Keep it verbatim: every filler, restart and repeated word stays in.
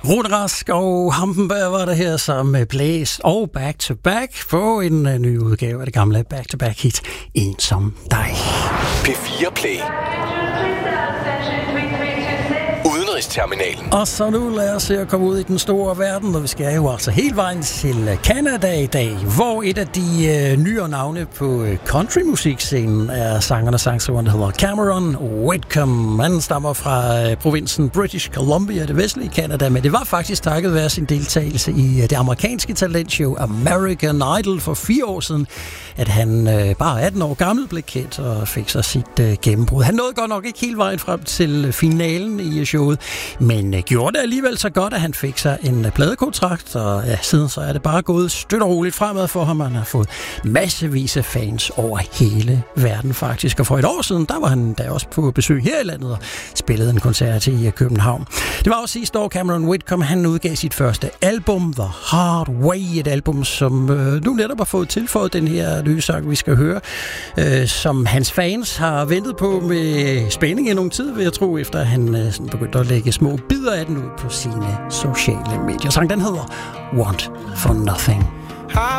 Rune Rask og Hampenberg var der her sammen med Blæs og Back to Back på en uh, ny udgave af det gamle Back to Back hit En som dig. P fire Play. Udenrigsterminalen. Og så nu lad os se at komme ud i den store verden, og vi skal jo altså hele vejen til Canada i dag, hvor et af de øh, nyere navne på countrymusikscenen er sangeren og sangskriveren, der hedder Cameron Whitcomb. Han stammer fra øh, provinsen British Columbia, det vestlige Canada, men det var faktisk takket være sin deltagelse i øh, det amerikanske talentshow American Idol for fire år siden, at han øh, bare atten år gammel blev kendt og fik sig sit øh, gennembrud. Han nåede godt nok ikke hele vejen frem til finalen i showet, men øh, gjorde det alligevel så godt, at han fik sig en øh, pladekontrakt, og ja, siden så er det bare gået støt og roligt fremad for ham. Han har fået massevis af fans over hele verden faktisk, og for et år siden, der var han da også på besøg her i landet og spillede en koncert i øh, København. Det var også sidste år, Cameron Whitcomb, han udgav sit første album, The Hard Way, et album, som øh, nu netop har fået tilføjet den her nye sang, vi skal høre, øh, som hans fans har ventet på med spænding i nogle tid, vil jeg tro, efter han øh, sådan begyndte at lægge små bidder af den ud på sine sociale medier. Sangen, den hedder Want for Nothing. I